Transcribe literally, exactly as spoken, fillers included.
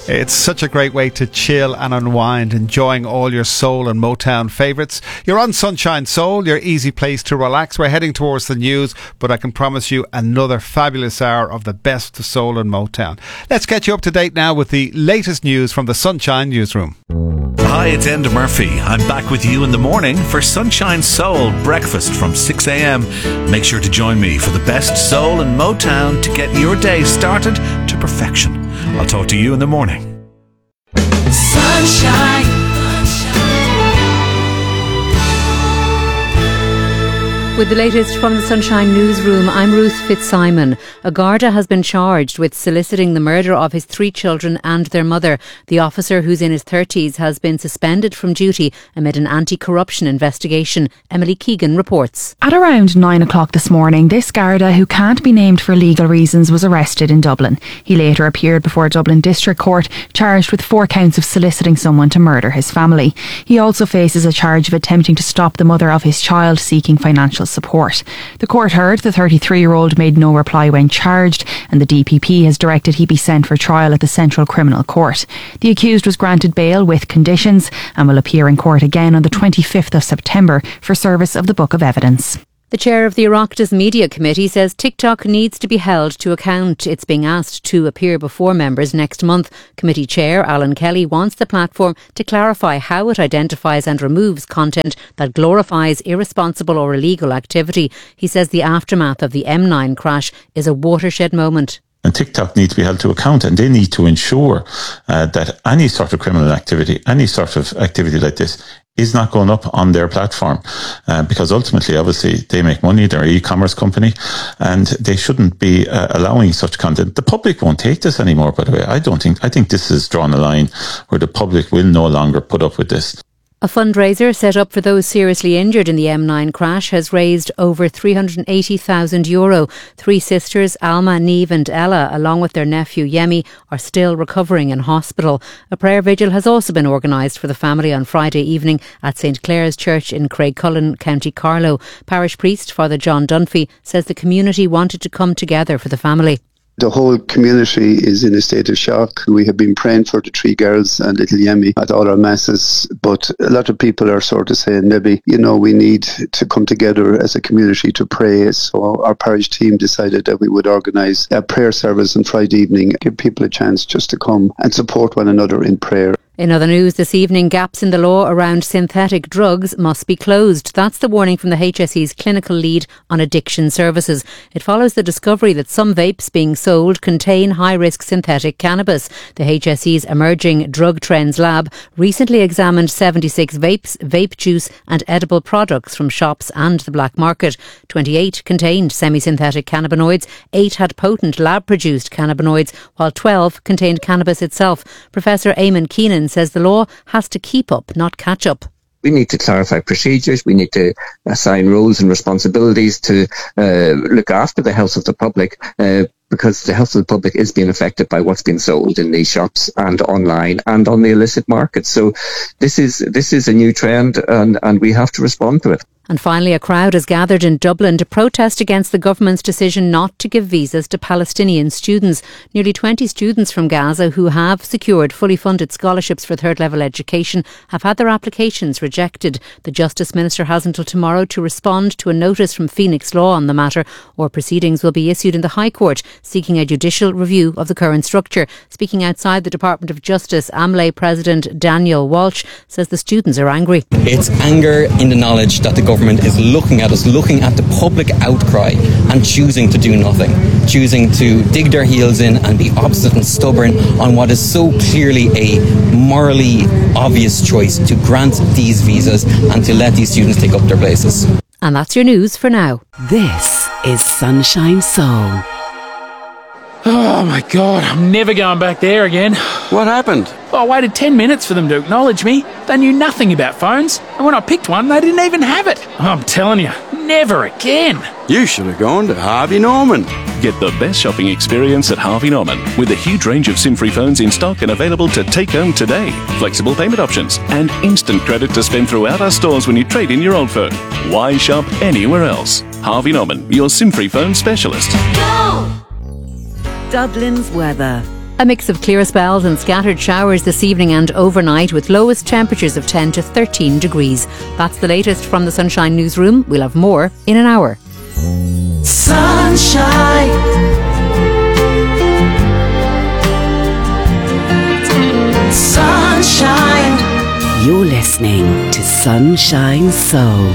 It's such a great way to chill and unwind, enjoying all your soul and Motown favourites. You're on Sunshine Soul, your easy place to relax. We're heading towards the news, but I can promise you another fabulous hour of the best of soul and Motown. Let's get you up to date now with the latest news from the Sunshine Newsroom. Hi, it's Enda Murphy. I'm back with you in the morning for Sunshine Soul breakfast from six a.m. Make sure to join me for the best soul and Motown to get your day started to perfection. I'll talk to you in the morning. Sunshine. With the latest from the Sunshine Newsroom, I'm Ruth Fitzsimon. A Garda has been charged with soliciting the murder of his three children and their mother. The officer, who's in his thirties, has been suspended from duty amid an anti-corruption investigation. Emily Keegan reports. At around nine o'clock this morning, this Garda, who can't be named for legal reasons, was arrested in Dublin. He later appeared before Dublin District Court, charged with four counts of soliciting someone to murder his family. He also faces a charge of attempting to stop the mother of his child seeking financial support. The court heard the thirty-three-year-old made no reply when charged, and the D P P has directed he be sent for trial at the Central Criminal Court. The accused was granted bail with conditions and will appear in court again on the twenty-fifth of September for service of the Book of Evidence. The chair of the Oireachtas Media Committee says TikTok needs to be held to account. It's being asked to appear before members next month. Committee Chair Alan Kelly wants the platform to clarify how it identifies and removes content that glorifies irresponsible or illegal activity. He says the aftermath of the M nine crash is a watershed moment. And TikTok needs to be held to account, and they need to ensure uh, that any sort of criminal activity, any sort of activity like this is not going up on their platform, uh, because ultimately, obviously, they make money, they're an e-commerce company, and they shouldn't be uh, allowing such content. The public won't take this anymore, by the way. I don't think, I think this has drawn a line where the public will no longer put up with this. A fundraiser set up for those seriously injured in the M nine crash has raised over three hundred eighty thousand euro. Three sisters, Alma, Neve and Ella, along with their nephew Yemi, are still recovering in hospital. A prayer vigil has also been organised for the family on Friday evening at St Clare's Church in Craigcullen, County Carlow. Parish priest Father John Dunphy says the community wanted to come together for the family. The whole community is in a state of shock. We have been praying for the three girls and little Yemi at all our masses, but a lot of people are sort of saying maybe, you know, we need to come together as a community to pray. So our parish team decided that we would organise a prayer service on Friday evening, give people a chance just to come and support one another in prayer. In other news this evening, gaps in the law around synthetic drugs must be closed. That's the warning from the H S E's clinical lead on addiction services. It follows the discovery that some vapes being sold contain high-risk synthetic cannabis. The H S E's Emerging Drug Trends Lab recently examined seventy-six vapes, vape juice and edible products from shops and the black market. twenty-eight contained semi-synthetic cannabinoids, eight had potent lab-produced cannabinoids, while twelve contained cannabis itself. Professor Eamon Keenan says the law has to keep up, not catch up. We need to clarify procedures. We need to assign roles and responsibilities to uh, look after the health of the public, uh, because the health of the public is being affected by what's being sold in these shops and online and on the illicit market. So this is this is a new trend, and, and we have to respond to it. And finally, a crowd has gathered in Dublin to protest against the government's decision not to give visas to Palestinian students. Nearly twenty students from Gaza who have secured fully funded scholarships for third level education have had their applications rejected. The Justice Minister has until tomorrow to respond to a notice from Phoenix Law on the matter, or proceedings will be issued in the High Court seeking a judicial review of the current structure. Speaking outside the Department of Justice, AMLE President Daniel Walsh says the students are angry. It's anger in the knowledge that the government is looking at us, looking at the public outcry and choosing to do nothing, choosing to dig their heels in and be obstinate and stubborn on what is so clearly a morally obvious choice to grant these visas and to let these students take up their places. And that's your news for now. This is Sunshine Soul. Oh my God, I'm never going back there again. What happened? Well, I waited ten minutes for them to acknowledge me. They knew nothing about phones, and when I picked one, they didn't even have it. I'm telling you, never again. You should have gone to Harvey Norman. Get the best shopping experience at Harvey Norman with a huge range of SIM-free phones in stock and available to take home today. Flexible payment options and instant credit to spend throughout our stores when you trade in your old phone. Why shop anywhere else? Harvey Norman, your SIM-free phone specialist. Go! Dublin's weather. A mix of clear spells and scattered showers this evening and overnight, with lowest temperatures of ten to thirteen degrees. That's the latest from the Sunshine Newsroom. We'll have more in an hour. Sunshine. Sunshine. You're listening to Sunshine Soul.